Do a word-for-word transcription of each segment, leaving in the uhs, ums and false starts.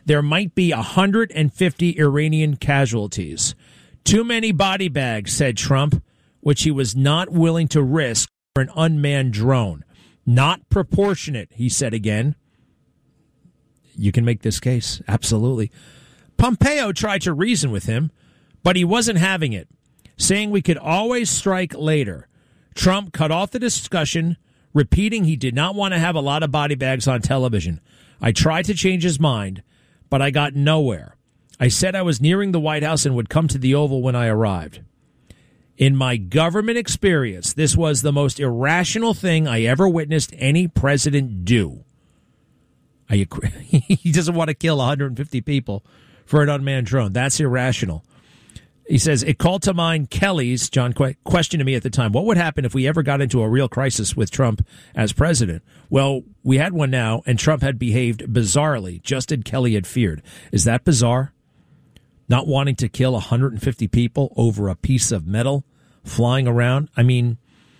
there might be one hundred fifty Iranian casualties. Too many body bags, said Trump, which he was not willing to risk for an unmanned drone. Not proportionate, he said again. You can make this case, absolutely. Pompeo tried to reason with him, but he wasn't having it, saying we could always strike later. Trump cut off the discussion, repeating he did not want to have a lot of body bags on television. I tried to change his mind, but I got nowhere. I said I was nearing the White House and would come to the Oval when I arrived. In my government experience, this was the most irrational thing I ever witnessed any president do. Are you, he doesn't want to kill one hundred fifty people for an unmanned drone. That's irrational. He says, it called to mind Kelly's, John, question to me at the time, what would happen if we ever got into a real crisis with Trump as president? Well, we had one now, and Trump had behaved bizarrely, just as Kelly had feared. Is that bizarre? Not wanting to kill one hundred fifty people over a piece of metal flying around? I mean,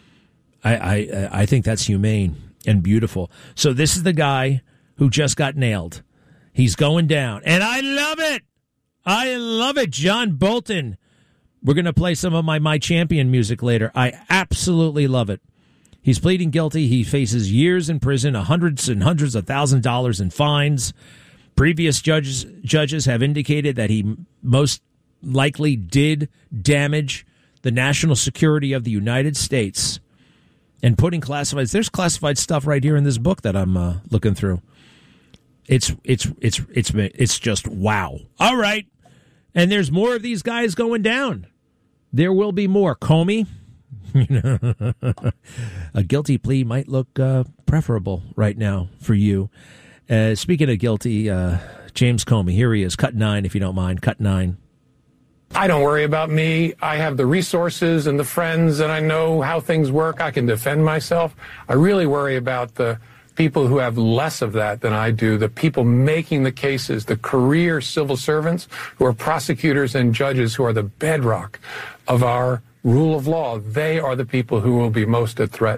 I, I, I think that's humane and beautiful. So this is the guy who just got nailed. He's going down, and I love it. I love it. John Bolton. We're going to play some of my My Champion music later. I absolutely love it. He's pleading guilty. He faces years in prison, hundreds and hundreds of thousand dollars in fines. Previous judges judges have indicated that he most likely did damage the national security of the United States. And putting classified, there's classified stuff right here in this book that I'm uh, looking through. It's it's it's it's it's just wow. All right. And there's more of these guys going down. There will be more. Comey, you know, a guilty plea might look uh, preferable right now for you. Uh, speaking of guilty, uh, James Comey, here he is. Cut nine, if you don't mind. Cut nine. I don't worry about me. I have the resources and the friends, and I know how things work. I can defend myself. I really worry about the people who have less of that than I do, the people making the cases, the career civil servants who are prosecutors and judges who are the bedrock of our rule of law. They are the people who will be most at threat.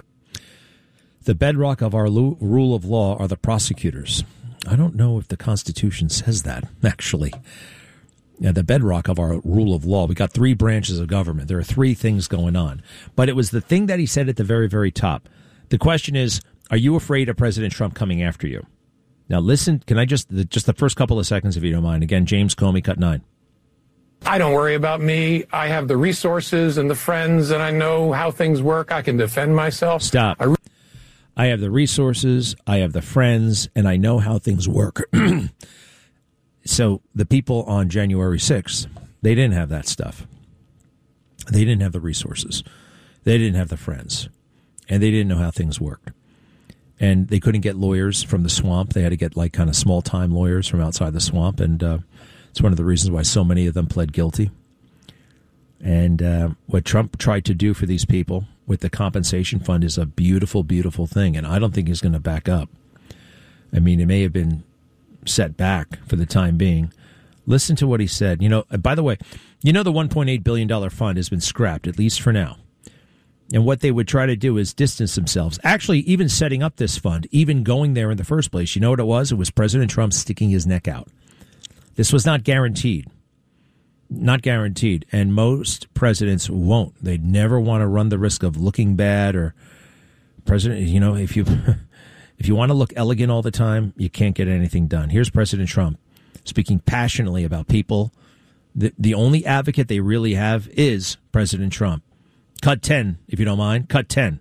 The bedrock of our lo- rule of law are the prosecutors. I don't know if the Constitution says that, actually. Yeah, the bedrock of our rule of law. We got three branches of government. There are three things going on. But it was the thing that he said at the very, very top. The question is, are you afraid of President Trump coming after you? Now, listen, can I just, just the first couple of seconds, if you don't mind. Again, James Comey, cut nine. I don't worry about me. I have the resources and the friends, and I know how things work. I can defend myself. Stop. I, re- I have the resources, I have the friends, and I know how things work. So the people on January sixth, they didn't have that stuff. They didn't have the resources. They didn't have the friends. And they didn't know how things worked. And they couldn't get lawyers from the swamp. They had to get like kind of small-time lawyers from outside the swamp. And uh, it's one of the reasons why so many of them pled guilty. And uh, what Trump tried to do for these people with the compensation fund is a beautiful, beautiful thing. And I don't think he's going to back up. I mean, it may have been set back for the time being. Listen to what he said. You know, by the way, you know the one point eight billion dollars fund has been scrapped, at least for now. And what they would try to do is distance themselves. Actually, even setting up this fund, even going there in the first place, you know what it was? It was President Trump sticking his neck out. This was not guaranteed. Not guaranteed. And most presidents won't. They'd never want to run the risk of looking bad or president, you know, if you if you want to look elegant all the time, you can't get anything done. Here's President Trump speaking passionately about people. The, the only advocate they really have is President Trump. Cut ten, if you don't mind. Cut ten.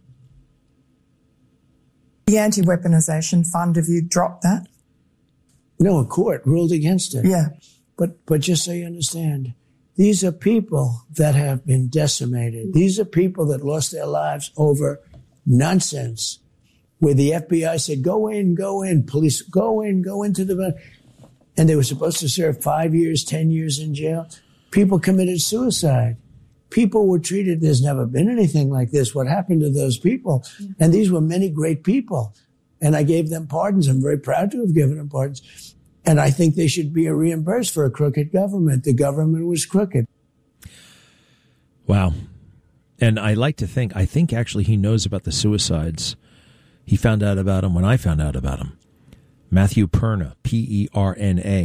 The anti-weaponization fund, have you dropped that? No, a court ruled against it. Yeah. But but just so you understand, these are people that have been decimated. These are people that lost their lives over nonsense, where the F B I said, go in, go in, police, go in, go into the... And they were supposed to serve five years, ten years in jail. People committed suicide. People were treated, there's never been anything like this. What happened to those people? Yeah. And these were many great people. And I gave them pardons. I'm very proud to have given them pardons. And I think they should be reimbursed for a crooked government. The government was crooked. Wow. And I like to think, I think actually he knows about the suicides. He found out about them when I found out about them. Matthew Perna, P E R N A.